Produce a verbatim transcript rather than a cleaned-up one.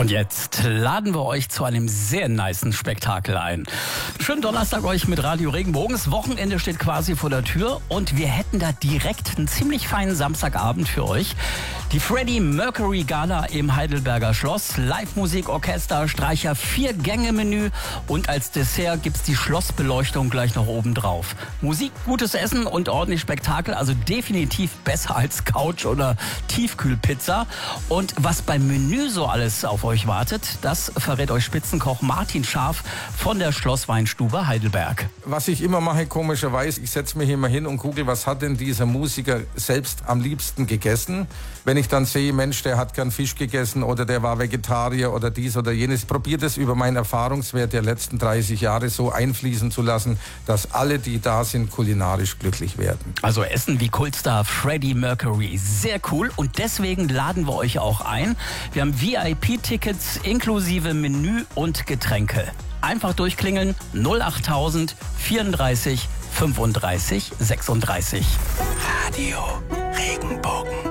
Und jetzt laden wir euch zu einem sehr nicen Spektakel ein. Schönen Donnerstag euch mit Radio Regenbogen. Das Wochenende steht quasi vor der Tür und wir hätten da direkt einen ziemlich feinen Samstagabend für euch. Die Freddie Mercury Gala im Heidelberger Schloss, Live-Musik, Orchester, Streicher, Vier-Gänge-Menü und als Dessert gibt's die Schlossbeleuchtung gleich noch oben drauf. Musik, gutes Essen und ordentlich Spektakel, also definitiv besser als Couch oder Tiefkühlpizza. Und was beim Menü so alles auf euch wartet, das verrät euch Spitzenkoch Martin Scharf von der Schlossweinstube Heidelberg. Was ich immer mache, komischerweise, ich setze mich immer hin und gucke, was hat denn dieser Musiker selbst am liebsten gegessen. Wenn ich dann sehe, Mensch, der hat gern Fisch gegessen oder der war Vegetarier oder dies oder jenes, probiert es über meinen Erfahrungswert der letzten dreißig Jahre so einfließen zu lassen, dass alle, die da sind, kulinarisch glücklich werden. Also Essen wie Kultstar Freddie Mercury, sehr cool und deswegen laden wir euch auch ein. Wir haben V I P-Tickets inklusive Menü und Getränke. Einfach durchklingeln null achttausend vierunddreißig fünfunddreißig sechsunddreißig. Radio Regenbogen.